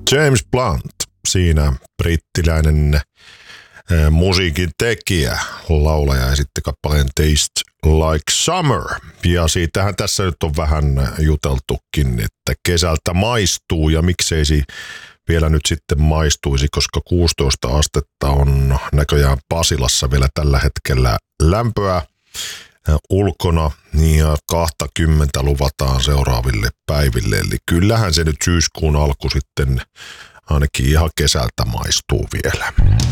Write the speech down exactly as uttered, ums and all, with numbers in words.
James Blunt, siinä brittiläinen äh, musiikin tekijä, laulaja esitti kappaleen Taste Like Summer. Ja siitähän tässä nyt on vähän juteltukin, että kesältä maistuu ja miksei si vielä nyt sitten maistuisi, koska kuusitoista astetta on näköjään Pasilassa vielä tällä hetkellä lämpöä ulkona ja kaksikymmentä luvataan seuraaville päiville. Eli kyllähän se nyt syyskuun alku sitten ainakin ihan kesältä maistuu vielä.